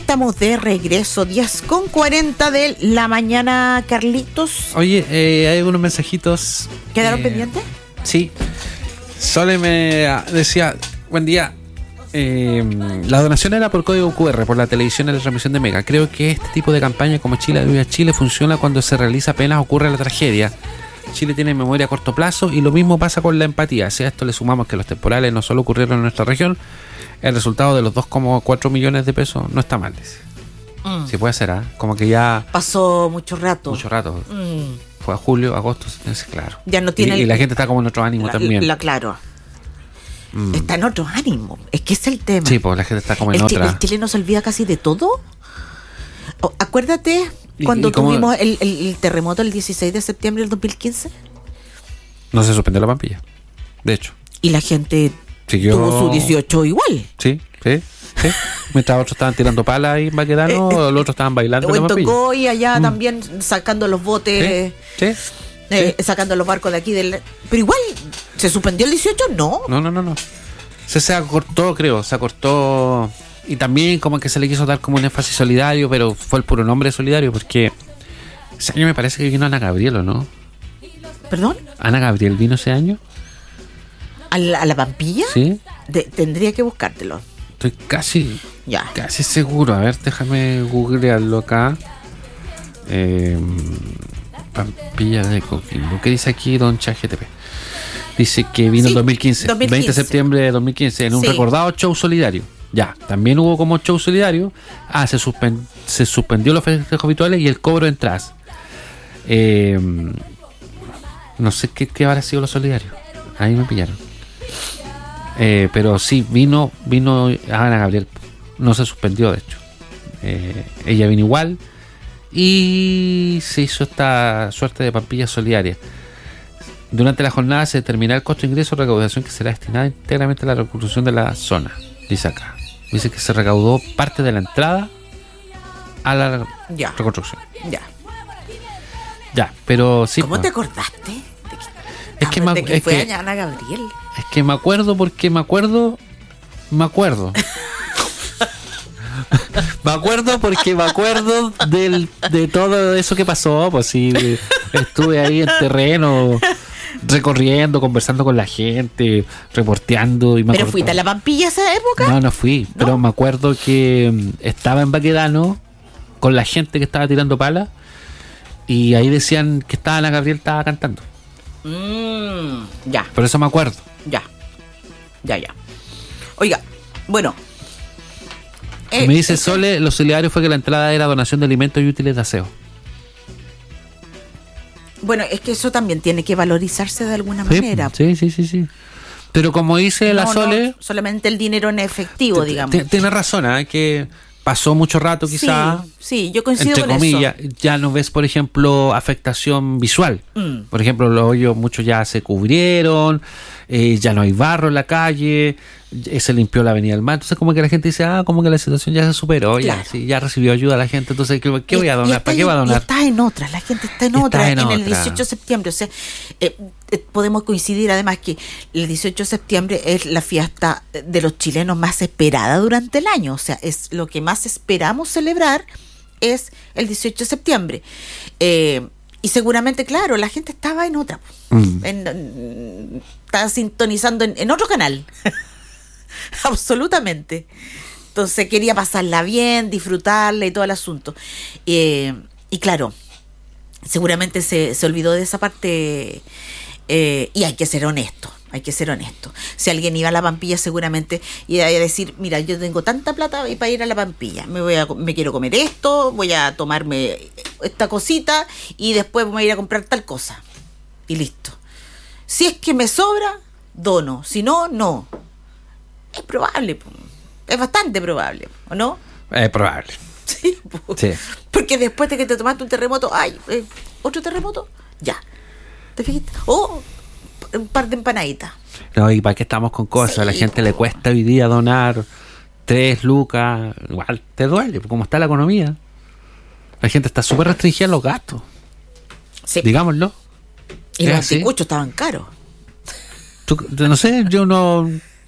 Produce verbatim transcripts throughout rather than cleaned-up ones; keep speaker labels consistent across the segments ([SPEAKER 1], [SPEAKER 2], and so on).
[SPEAKER 1] estamos de regreso, diez con cuarenta de la mañana, Carlitos.
[SPEAKER 2] Oye, eh, hay algunos mensajitos.
[SPEAKER 1] ¿Quedaron
[SPEAKER 2] eh,
[SPEAKER 1] pendientes?
[SPEAKER 2] Sí. Sole me decía, buen día. Eh, la donación era por código cu erre por la televisión en la transmisión de Mega. Creo que este tipo de campaña como Chile Ayuda a Chile funciona cuando se realiza apenas ocurre la tragedia. Chile tiene memoria a corto plazo y lo mismo pasa con la empatía. Si a esto le sumamos que los temporales no solo ocurrieron en nuestra región, el resultado de los dos coma cuatro millones de pesos no está mal. Mm. Si puede ser, ¿eh? Como que ya
[SPEAKER 1] pasó mucho rato.
[SPEAKER 2] Mucho rato. Mm. Fue a julio, agosto, claro.
[SPEAKER 1] Ya no tiene
[SPEAKER 2] y,
[SPEAKER 1] el,
[SPEAKER 2] y la gente está como en otro ánimo
[SPEAKER 1] la,
[SPEAKER 2] también.
[SPEAKER 1] La, claro. Mm. Está en otro ánimo. Es que es el tema.
[SPEAKER 2] Sí, pues la gente está como en
[SPEAKER 1] el
[SPEAKER 2] otra.
[SPEAKER 1] Ch- el chileno se olvida casi de todo. Oh, acuérdate cuando
[SPEAKER 2] ¿Y, y cómo?
[SPEAKER 1] tuvimos el, el, el terremoto el dieciséis de septiembre del dos mil quince.
[SPEAKER 2] No se suspendió la Pampilla, de hecho.
[SPEAKER 1] Y la gente
[SPEAKER 2] Siguió...
[SPEAKER 1] tuvo su dieciocho igual.
[SPEAKER 2] Sí, sí, sí. Mientras otros estaban tirando palas ahí en Baquedano, eh, los otros estaban bailando.
[SPEAKER 1] O en Tocoy, allá mm. también sacando los botes.
[SPEAKER 2] Sí, sí,
[SPEAKER 1] eh,
[SPEAKER 2] sí.
[SPEAKER 1] Sacando los barcos de aquí. Del... Pero igual, ¿se suspendió el dieciocho? No.
[SPEAKER 2] No, no, no, no. Se, se acortó, creo, se acortó. Y también como que se le quiso dar como un énfasis solidario, pero fue el puro nombre solidario, porque ese año me parece que vino Ana Gabriel, ¿o no?
[SPEAKER 1] ¿Perdón?
[SPEAKER 2] ¿Ana Gabriel vino ese año?
[SPEAKER 1] ¿A la, a la Pampilla?
[SPEAKER 2] Sí.
[SPEAKER 1] De, tendría que buscártelo.
[SPEAKER 2] Estoy casi,
[SPEAKER 1] ya.
[SPEAKER 2] casi seguro. A ver, déjame googlearlo acá. Eh, Pampilla de Coquimbo. ¿Qué dice aquí Don ChatGPT? Dice que vino en sí, dos mil quince, dos mil quince, veinte de septiembre de dos mil quince, en un sí. recordado show solidario. Ya, también hubo como show solidario. Ah, se, suspend, se suspendió los festejos habituales y el cobro de entradas. Eh... No sé qué, qué habrá sido lo solidario. Ahí me pillaron. Eh, pero sí, vino vino Ana Gabriel. No se suspendió, de hecho. Eh, ella vino igual. Y se hizo esta suerte de Pampilla solidaria. Durante la jornada se determinará el costo de ingreso o recaudación que será destinada íntegramente a la reconstrucción de la zona. Dice acá. Dice que se recaudó parte de la entrada a la
[SPEAKER 1] ya.
[SPEAKER 2] reconstrucción.
[SPEAKER 1] Ya.
[SPEAKER 2] Ya, pero sí.
[SPEAKER 1] ¿Cómo te acordaste?
[SPEAKER 2] Es que, me,
[SPEAKER 1] que
[SPEAKER 2] es,
[SPEAKER 1] fue
[SPEAKER 2] que,
[SPEAKER 1] Ana Gabriel.
[SPEAKER 2] Es que me acuerdo porque me acuerdo. Me acuerdo. me acuerdo porque me acuerdo del, de todo eso que pasó. Pues sí, estuve ahí en terreno, recorriendo, conversando con la gente, reporteando. Y me
[SPEAKER 1] ¿Pero
[SPEAKER 2] acuerdo,
[SPEAKER 1] fuiste a la Pampilla esa época?
[SPEAKER 2] No, no fui. ¿No? Pero me acuerdo que estaba en Baquedano con la gente que estaba tirando palas. Y ahí decían que estaba Ana Gabriel estaba cantando.
[SPEAKER 1] Mm, ya.
[SPEAKER 2] Por eso me acuerdo.
[SPEAKER 1] Ya. Ya, ya. Oiga, bueno.
[SPEAKER 2] Eh, me dice Sole, lo solidario fue que la entrada era donación de alimentos y útiles de aseo.
[SPEAKER 1] Bueno, es que eso también tiene que valorizarse de alguna
[SPEAKER 2] sí,
[SPEAKER 1] manera.
[SPEAKER 2] Sí, sí, sí, sí. Pero como dice no, la Sole...
[SPEAKER 1] No, solamente el dinero en efectivo, digamos.
[SPEAKER 2] Tienes razón, ¿eh? Que pasó mucho rato quizás.
[SPEAKER 1] Sí, sí, yo coincido
[SPEAKER 2] entre
[SPEAKER 1] con
[SPEAKER 2] comillas,
[SPEAKER 1] eso.
[SPEAKER 2] Ya no ves, por ejemplo, afectación visual. Mm. Por ejemplo, los hoyos muchos ya se cubrieron, eh, ya no hay barro en la calle, se limpió la avenida del mar. Entonces como que la gente dice, ah, como que la situación ya se superó, claro. ya, sí, ya recibió ayuda la gente. Entonces, ¿qué, qué voy a donar? ¿Para qué va a donar?
[SPEAKER 1] Está en otra, la gente está en está otra. En, en el dieciocho de septiembre, o sea, eh, eh, podemos coincidir además que el dieciocho de septiembre es la fiesta de los chilenos más esperada durante el año. O sea, es lo que más esperamos celebrar es el dieciocho de septiembre. Eh, y seguramente, claro, la gente estaba en otra. Mm. En, en, estaba sintonizando en, en otro canal. Absolutamente. Entonces quería pasarla bien, disfrutarla y todo el asunto. Eh, y claro, seguramente se, se olvidó de esa parte. Eh, y hay que ser honesto. Hay que ser honesto. Si alguien iba a la Pampilla, seguramente iba a decir, mira, yo tengo tanta plata para ir a la Pampilla, me voy a, me quiero comer esto, voy a tomarme esta cosita y después me voy a ir a comprar tal cosa. Y listo. Si es que me sobra, dono. Si no, no. Es probable. Es bastante probable, ¿o no?
[SPEAKER 2] Es probable.
[SPEAKER 1] Sí,
[SPEAKER 2] sí.
[SPEAKER 1] Porque después de que te tomaste un terremoto, ay, eh, otro terremoto, ya. ¿Te fijaste? O un par de empanaditas.
[SPEAKER 2] No, y para qué estamos con cosas, sí, a la gente le cuesta hoy día donar tres lucas, igual te duele, como está la economía. La gente está súper restringida en los gastos. Sí. Digámoslo.
[SPEAKER 1] Y los anticuchos estaban caros.
[SPEAKER 2] Tú, no sé, yo no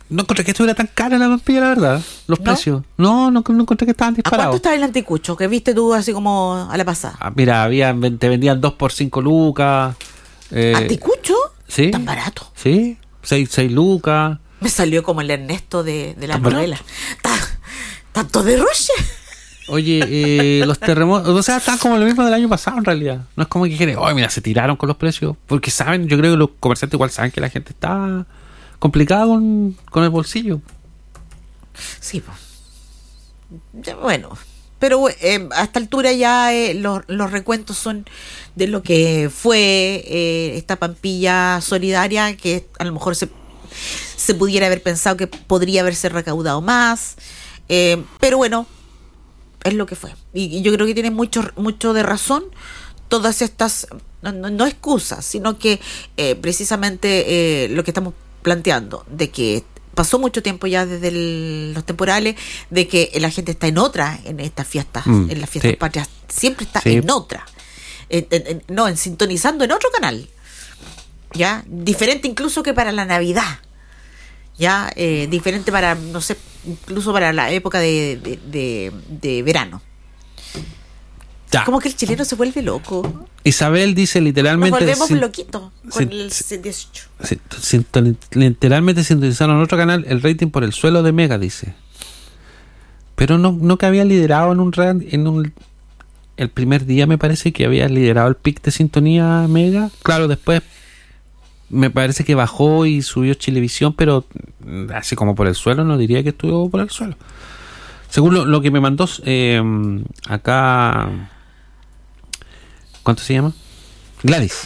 [SPEAKER 2] no encontré que estuviera tan cara la pampilla, la verdad. Los ¿No? precios. No, no, no encontré que estaban disparados. ¿A
[SPEAKER 1] cuánto estaba el anticucho? Que viste tú así como a la pasada.
[SPEAKER 2] Ah, mira, había, te vendían dos por cinco lucas.
[SPEAKER 1] Eh, ¿Anticucho?
[SPEAKER 2] Sí.
[SPEAKER 1] ¿Tan barato?
[SPEAKER 2] Sí, seis, seis lucas.
[SPEAKER 1] Me salió como el Ernesto de, de la novela. ¿Tanto de Roche?
[SPEAKER 2] Oye, eh, los terremotos, o sea, están como lo mismo del año pasado en realidad. No es como que quieren, oye, mira, se tiraron con los precios. Porque saben, yo creo que los comerciantes igual saben que la gente está complicada con, con el bolsillo.
[SPEAKER 1] Sí, pues. Bueno, pero eh, a esta altura ya eh, los, los recuentos son de lo que fue eh, esta pampilla solidaria, que a lo mejor se, se pudiera haber pensado que podría haberse recaudado más. Eh, pero bueno, es lo que fue. Y, y yo creo que tiene mucho, mucho de razón todas estas, no, no, no excusas, sino que eh, precisamente eh, lo que estamos planteando, de que pasó mucho tiempo ya desde el, los temporales, de que la gente está en otra en estas fiestas, mm, en las fiestas sí. patrias, siempre está sí. en otra, en, en, en, no, en sintonizando en otro canal, ya, diferente incluso que para la Navidad, ya, eh, diferente para, no sé, incluso para la época de, de, de, de verano. Ya. Como que el chileno se vuelve loco.
[SPEAKER 2] Isabel dice literalmente...
[SPEAKER 1] Nos volvemos sin, loquitos con sin, el sin dieciocho.
[SPEAKER 2] Sin, sin, literalmente sintonizaron otro canal, el rating por el suelo de Mega, dice. Pero no, no que había liderado en un, en un... El primer día me parece que había liderado el pic de sintonía Mega. Claro, después me parece que bajó y subió Chilevisión, pero así como por el suelo, no diría que estuvo por el suelo. Según lo, lo que me mandó eh, acá... ¿Cuánto se llama? Gladys.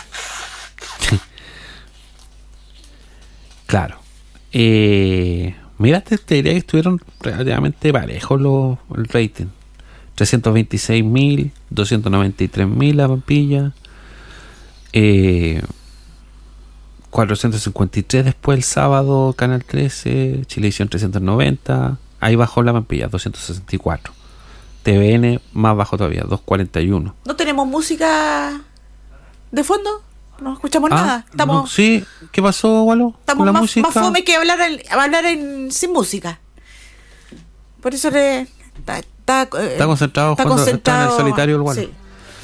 [SPEAKER 2] Claro. Eh, mira, te, te diría que estuvieron relativamente parejos los, el rating. trescientos veintiséis mil, doscientos noventa y tres mil la pampilla. Eh, cuatrocientos cincuenta y tres después el sábado, Canal trece, Chilevisión trescientos noventa. Ahí bajó la pampilla, doscientos sesenta y cuatro. T V N más bajo todavía, doscientos cuarenta y uno.
[SPEAKER 1] ¿No tenemos música de fondo? No escuchamos ah, nada. Estamos,
[SPEAKER 2] no, sí, ¿qué pasó, Walo?
[SPEAKER 1] Estamos
[SPEAKER 2] la
[SPEAKER 1] más,
[SPEAKER 2] música?
[SPEAKER 1] más fome que hablar, en, hablar en, sin música. Por eso le, está, está,
[SPEAKER 2] está concentrado,
[SPEAKER 1] está,
[SPEAKER 2] cuando,
[SPEAKER 1] concentrado
[SPEAKER 2] está en el solitario el Walo. Sí.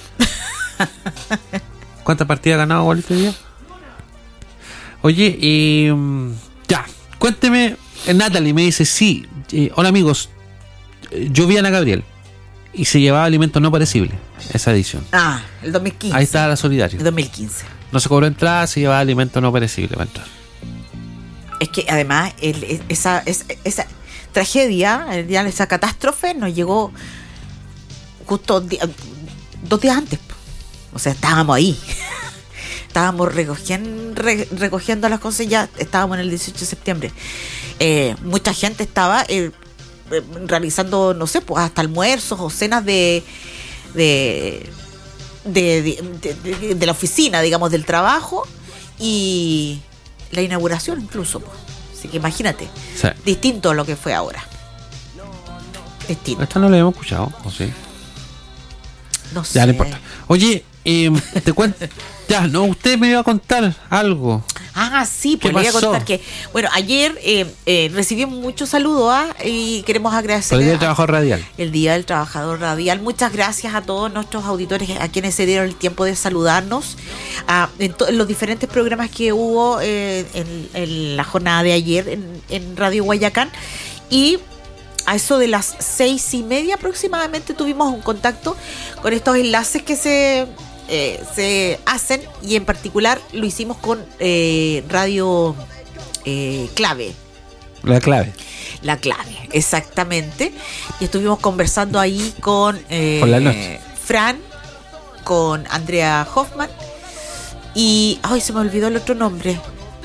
[SPEAKER 2] ¿Cuántas partidas ha ganado Walo este día? Oye, y ya, cuénteme. Natalie me dice, sí, eh, hola amigos, yo vi a Ana Gabriel y se llevaba alimentos no perecibles, esa edición.
[SPEAKER 1] Ah, el dos mil quince.
[SPEAKER 2] Ahí está la solidaria.
[SPEAKER 1] El dos mil quince.
[SPEAKER 2] No se cobró entrada, se llevaba alimentos no perecibles para entrar.
[SPEAKER 1] Es que además el, esa, esa, esa tragedia, el día de esa catástrofe nos llegó justo día, dos días antes. O sea, estábamos ahí. Estábamos recogiendo, re, recogiendo las cosas, ya estábamos en el dieciocho de septiembre. Eh, mucha gente estaba eh, realizando, no sé, pues hasta almuerzos o cenas de de de, de, de, de de la oficina, digamos, del trabajo y la inauguración incluso. Pues. Así que imagínate, sí. Distinto a lo que fue ahora. Distinto.
[SPEAKER 2] Esta no la hemos escuchado, ¿o sí?
[SPEAKER 1] No sé.
[SPEAKER 2] Ya, no importa. Oye, eh, te cuento... Ya, no, usted me iba a contar algo.
[SPEAKER 1] Ah, sí, pues le iba a contar que, bueno, ayer eh, eh, recibimos muchos saludos ¿ah? y queremos agradecer.
[SPEAKER 2] El Día del Trabajador Radial.
[SPEAKER 1] El Día del Trabajador Radial. Muchas gracias a todos nuestros auditores, a quienes se dieron el tiempo de saludarnos a, en, to, en los diferentes programas que hubo eh, en, en la jornada de ayer en, en Radio Guayacán. Y a eso de las seis y media aproximadamente tuvimos un contacto con estos enlaces que se... Eh, se hacen y en particular lo hicimos con eh, Radio eh, Clave.
[SPEAKER 2] La Clave.
[SPEAKER 1] La Clave, exactamente. Y estuvimos conversando ahí con eh,
[SPEAKER 2] Por la noche.
[SPEAKER 1] Fran, con Andrea Hoffman y... ¡Ay, se me olvidó el otro nombre!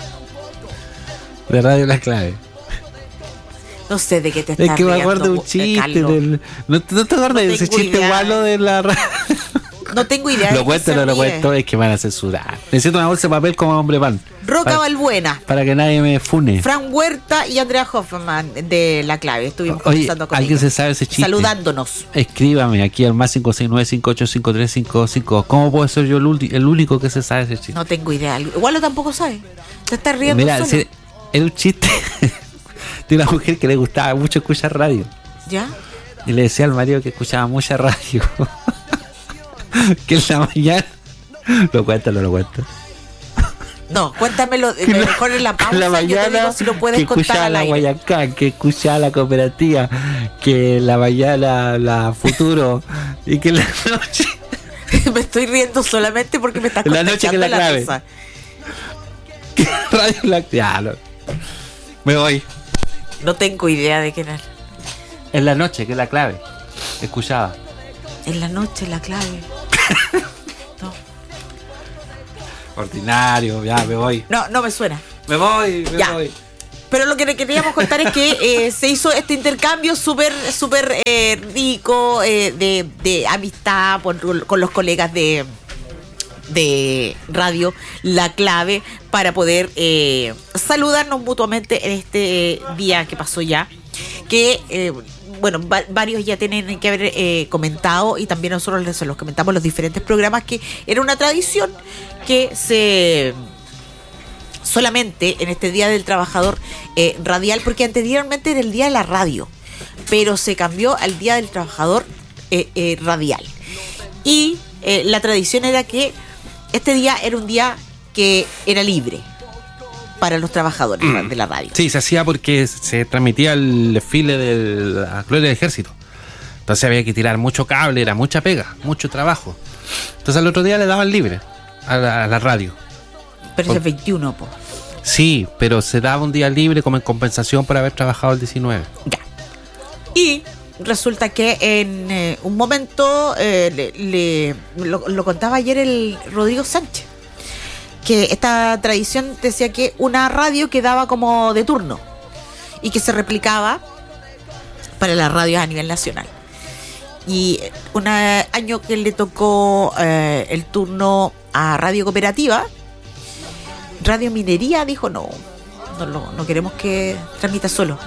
[SPEAKER 2] De Radio La Clave.
[SPEAKER 1] No sé de qué te estás
[SPEAKER 2] Es que me acuerdo de un chiste. Del, ¿No, ¿No te acuerdas no de ese chiste idea. malo de la radio?
[SPEAKER 1] No tengo idea.
[SPEAKER 2] Lo cuento, no lo cuento, es que me van a censurar. Necesito una bolsa de papel como hombre pan.
[SPEAKER 1] Roca para, Balbuena.
[SPEAKER 2] Para que nadie me fune.
[SPEAKER 1] Fran Huerta y Andrea Hoffman de La Clave. Estuvimos
[SPEAKER 2] Oye,
[SPEAKER 1] conversando con
[SPEAKER 2] ¿alguien
[SPEAKER 1] ellos,
[SPEAKER 2] se sabe ese chiste?
[SPEAKER 1] Saludándonos.
[SPEAKER 2] Escríbame aquí al más cinco seis nueve cinco ocho cinco tres cinco cinco. ¿Cómo puedo ser yo el, ulti- el único que se sabe ese chiste?
[SPEAKER 1] No tengo idea. Igual lo tampoco sabe. Te estás riendo
[SPEAKER 2] Mira,
[SPEAKER 1] solo.
[SPEAKER 2] Si, era un chiste. de una mujer que le gustaba mucho escuchar radio.
[SPEAKER 1] ¿Ya?
[SPEAKER 2] Y le decía al marido que escuchaba mucha radio. Que en la mañana... ¿Lo cuenta o no lo cuenta?
[SPEAKER 1] No, cuéntamelo que mejor en la pausa.
[SPEAKER 2] La mañana,
[SPEAKER 1] yo te digo si lo puedes
[SPEAKER 2] que
[SPEAKER 1] contar al
[SPEAKER 2] la
[SPEAKER 1] aire.
[SPEAKER 2] Guayacán, que escuchaba la cooperativa, que la mañana la Futuro y que la noche...
[SPEAKER 1] Me estoy riendo solamente porque me estás
[SPEAKER 2] la noche que la,
[SPEAKER 1] la
[SPEAKER 2] clave.
[SPEAKER 1] mesa.
[SPEAKER 2] Radio la... Ya, no. Me voy.
[SPEAKER 1] No tengo idea de qué era.
[SPEAKER 2] En la noche, que es la clave. Escuchaba.
[SPEAKER 1] En la noche la clave. No.
[SPEAKER 2] Ordinario, ya, me voy.
[SPEAKER 1] No, no me suena.
[SPEAKER 2] Me voy, me
[SPEAKER 1] ya.
[SPEAKER 2] voy.
[SPEAKER 1] Pero lo que le queríamos contar es que eh, se hizo este intercambio súper súper eh, rico eh, de, de amistad por, con los colegas de, de radio, La Clave, para poder eh, saludarnos mutuamente en este día que pasó ya. Que, eh, bueno, va, varios ya tienen que haber eh, comentado, y también nosotros les, los comentamos en los diferentes programas, que era una tradición que se... solamente en este Día del Trabajador eh, Radial, porque anteriormente era el Día de la Radio, pero se cambió al Día del Trabajador eh, eh, Radial. Y eh, la tradición era que este día era un día que era libre para los trabajadores mm. de la radio.
[SPEAKER 2] Sí, se hacía porque se transmitía el desfile de la Gloria del Ejército. Entonces había que tirar mucho cable, era mucha pega, mucho trabajo. Entonces al otro día le daban libre a la, a la radio.
[SPEAKER 1] Pero es el veintiuno, po.
[SPEAKER 2] Sí, pero se daba un día libre como en compensación por haber trabajado el diecinueve.
[SPEAKER 1] Ya. Y resulta que en eh, un momento, eh, le, le lo, lo contaba ayer el Rodrigo Sánchez, que esta tradición decía que una radio quedaba como de turno y que se replicaba para las radios a nivel nacional. Y un año que le tocó eh, el turno a Radio Cooperativa, Radio Minería dijo no, no, no, no queremos que transmita solo.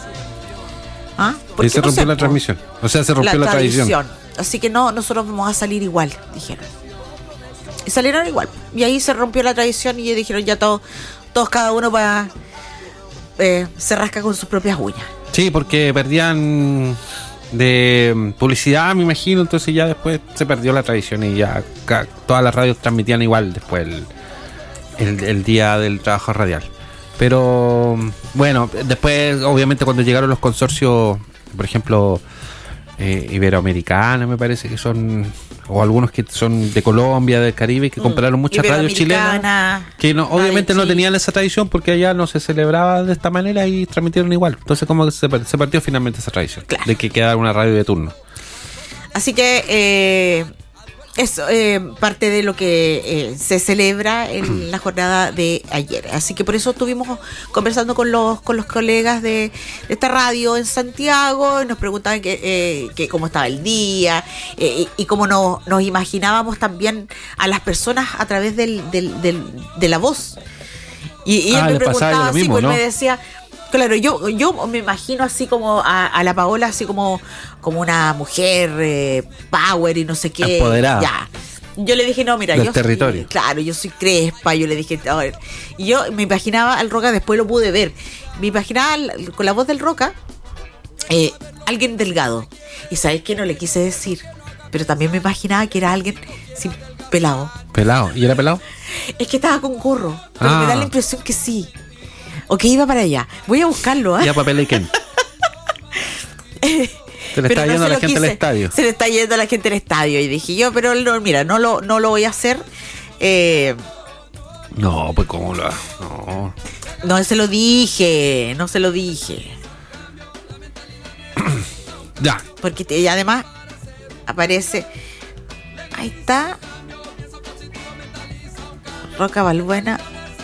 [SPEAKER 1] ¿Ah?
[SPEAKER 2] Y se
[SPEAKER 1] no
[SPEAKER 2] rompió
[SPEAKER 1] sé,
[SPEAKER 2] la transmisión. O sea, se rompió la, la tradición. tradición.
[SPEAKER 1] Así que no, nosotros vamos a salir igual, dijeron. Y salieron igual. Y ahí se rompió la tradición y dijeron ya todos, todos cada uno para eh, se rasca con sus propias uñas.
[SPEAKER 2] Sí, porque perdían de publicidad, me imagino, entonces ya después se perdió la tradición y ya todas las radios transmitían igual después el, el, el día del trabajo radial. Pero bueno, después obviamente cuando llegaron los consorcios, por ejemplo, eh, Iberoamericana, me parece que son, o algunos que son de Colombia, del Caribe, que mm. compraron muchas radios chilenas que no, obviamente no tenían esa tradición porque allá no se celebraba de esta manera y transmitieron igual. Entonces como que se, se partió finalmente esa tradición, claro, de que quedara una radio de turno.
[SPEAKER 1] Así que eh, es eh, parte de lo que eh, se celebra en la jornada de ayer. Así que por eso estuvimos conversando con los con los colegas de, de esta radio en Santiago y nos preguntaban que, eh, que cómo estaba el día eh, y, y cómo nos, nos imaginábamos también a las personas a través del, del, del, de la voz. Y, y
[SPEAKER 2] ah,
[SPEAKER 1] él me preguntaba así,
[SPEAKER 2] mismo,
[SPEAKER 1] pues
[SPEAKER 2] ¿no?
[SPEAKER 1] me decía... Claro, yo yo me imagino así como a, a la Paola, así como, como una mujer eh, power y no sé qué.
[SPEAKER 2] Empoderada.
[SPEAKER 1] Ya. Yo le dije, no, mira,
[SPEAKER 2] del
[SPEAKER 1] yo
[SPEAKER 2] territorio.
[SPEAKER 1] Soy, claro, yo soy crespa, yo le dije, a ver. Y yo me imaginaba al Roca, después lo pude ver. Me imaginaba con la voz del Roca, eh, alguien delgado. Y sabes qué, no le quise decir, pero también me imaginaba que era alguien sin pelado.
[SPEAKER 2] ¿Pelado? ¿Y era pelado?
[SPEAKER 1] Es que estaba con gorro, pero
[SPEAKER 2] ah.
[SPEAKER 1] me da la impresión que sí. O que iba para allá. Voy a buscarlo, ¿eh?
[SPEAKER 2] Ya papel y Ken. Se le está
[SPEAKER 1] no
[SPEAKER 2] yendo a la gente
[SPEAKER 1] quise.
[SPEAKER 2] al estadio.
[SPEAKER 1] Se le está yendo a la gente al estadio. Y dije yo, pero no, mira, no lo, no lo voy a hacer. Eh,
[SPEAKER 2] no, pues cómo lo... No.
[SPEAKER 1] No se lo dije. No se lo dije.
[SPEAKER 2] Ya.
[SPEAKER 1] Porque te, y además aparece... Ahí está. Roca Balbuena.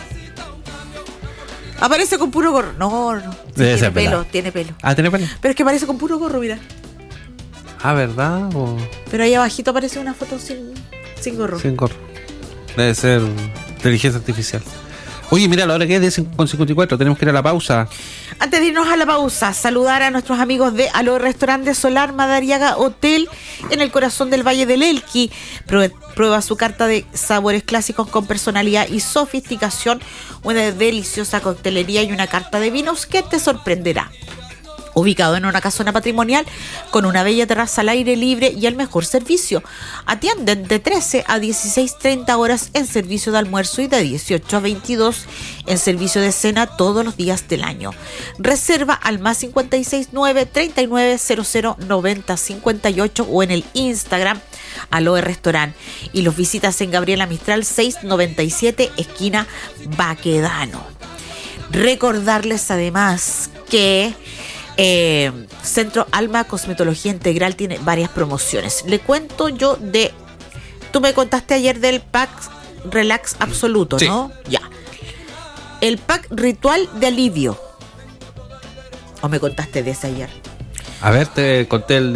[SPEAKER 1] Aparece con puro gorro. No, no. Sí, tiene pelo, pelado. tiene pelo.
[SPEAKER 2] Ah, tiene pelo.
[SPEAKER 1] Pero es que aparece con puro gorro, mira.
[SPEAKER 2] Ah, ¿verdad? O...
[SPEAKER 1] Pero ahí abajito aparece una foto sin, sin gorro.
[SPEAKER 2] Sin gorro. Debe ser inteligencia artificial. Oye, mira, la hora que es diez con cincuenta y cuatro, tenemos que ir a la pausa.
[SPEAKER 1] Antes de irnos a la pausa, saludar a nuestros amigos de Aló Restaurante Solar Madariaga Hotel en el corazón del Valle del Elqui. Prueba su carta de sabores clásicos con personalidad y sofisticación, una deliciosa coctelería y una carta de vinos que te sorprenderá. Ubicado en una casona patrimonial con una bella terraza al aire libre y el mejor servicio. Atienden de trece a dieciséis treinta horas en servicio de almuerzo y de dieciocho a veintidós en servicio de cena todos los días del año. Reserva al más cincuenta y seis nueve, treinta y nueve, cero cero, noventa, cincuenta y ocho o en el Instagram Aloe Restaurant. Y los visitas en Gabriela Mistral seiscientos noventa y siete, esquina Baquedano. Recordarles además que Eh, Centro Alma Cosmetología Integral tiene varias promociones. Le cuento yo de... Tú me contaste ayer del pack Relax Absoluto,
[SPEAKER 2] sí.
[SPEAKER 1] ¿no? Ya. El pack Ritual de Alivio. ¿O me contaste de ese ayer?
[SPEAKER 2] A ver, te conté el